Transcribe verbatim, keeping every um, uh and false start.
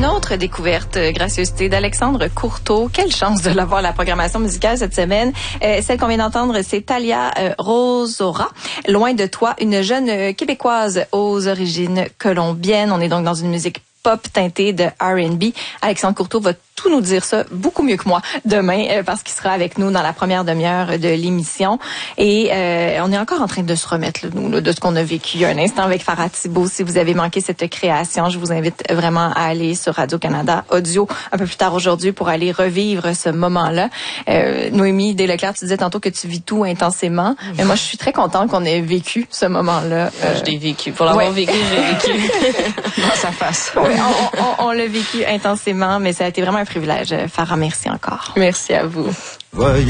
Une autre découverte, euh, gracieuseté d'Alexandre Courteau. Quelle chance de l'avoir à la programmation musicale cette semaine. Euh, celle qu'on vient d'entendre, c'est Talia euh, Rosora. Loin de toi, une jeune euh, Québécoise aux origines colombiennes. On est donc dans une musique pop teintée de R and B. Alexandre Courteau va tout nous dire ça beaucoup mieux que moi demain euh, parce qu'il sera avec nous dans la première demi-heure de l'émission. Et euh, on est encore en train de se remettre, là, nous, là, de ce qu'on a vécu il y a un instant avec Farah Thibault. Si vous avez manqué cette création, je vous invite vraiment à aller sur Radio-Canada Audio un peu plus tard aujourd'hui pour aller revivre ce moment-là. Euh, Noémie Desleclerc, tu disais tantôt que tu vis tout intensément. Mais moi, je suis très contente qu'on ait vécu ce moment-là. Euh, je l'ai vécu. Pour l'avoir ouais. vécu, j'ai vécu. Dans sa face. Oui, on, on, on l'a vécu intensément, mais ça a été vraiment un privilège. Farah, merci encore. Merci à vous. Voyez